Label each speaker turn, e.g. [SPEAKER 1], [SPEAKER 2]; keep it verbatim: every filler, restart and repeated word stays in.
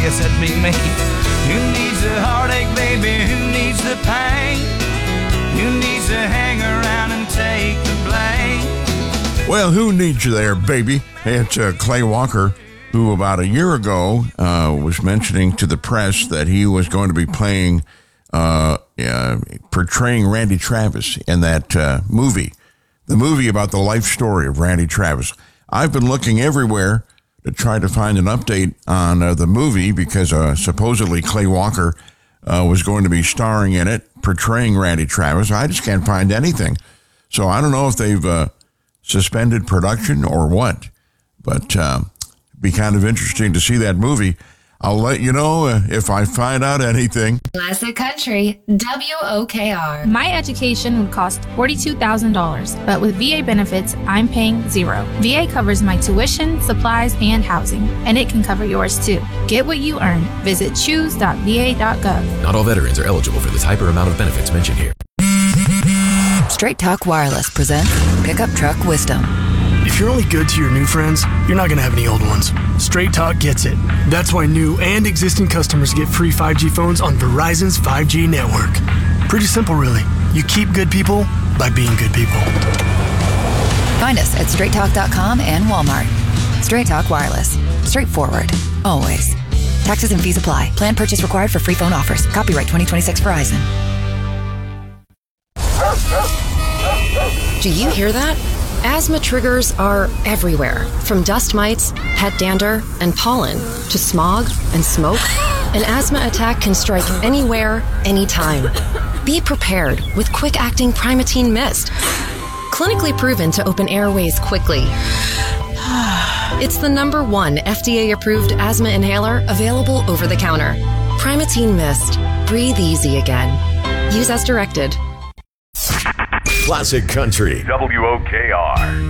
[SPEAKER 1] Yes, that'd be me. Who needs the heartache, baby? Who needs the pain? Who needs to hang around and take the blame?
[SPEAKER 2] Well, who needs you there, baby? It's uh, Clay Walker, who about a year ago uh, was mentioning to the press that he was going to be playing, uh, uh, portraying Randy Travis in that uh, movie, the movie about the life story of Randy Travis. I've been looking everywhere to try to find an update on uh, the movie because uh, supposedly Clay Walker uh, was going to be starring in it, portraying Randy Travis. I just can't find anything. So I don't know if they've uh, suspended production or what, but uh, it'd be kind of interesting to see that movie. I'll let you know uh, if I find out anything.
[SPEAKER 3] Classic Country, W O K R.
[SPEAKER 4] My education would cost forty-two thousand dollars, but with V A benefits, I'm paying zero. V A covers my tuition, supplies, and housing, and it can cover yours too. Get what you earn. Visit choose dot v a dot gov.
[SPEAKER 5] Not all veterans are eligible for the type or amount of benefits mentioned here.
[SPEAKER 6] Straight Talk Wireless presents Pickup Truck Wisdom.
[SPEAKER 7] If you're only good to your new friends, you're not going to have any old ones. Straight Talk gets it. That's why new and existing customers get free five G phones on Verizon's five G network. Pretty simple, really. You keep good people by being good people.
[SPEAKER 6] Find us at straight talk dot com and Walmart. Straight Talk Wireless. Straightforward. Always. Taxes and fees apply. Plan purchase required for free phone offers. Copyright twenty twenty-six Verizon.
[SPEAKER 8] Do you hear that? Asthma triggers are everywhere, from dust mites, pet dander, and pollen, to smog and smoke. An asthma attack can strike anywhere, anytime. Be prepared with quick-acting Primatene Mist. Clinically proven to open airways quickly. It's the number one F D A-approved asthma inhaler available over the counter. Primatene Mist. Breathe easy again. Use as directed.
[SPEAKER 5] Classic Country.
[SPEAKER 9] W O K R.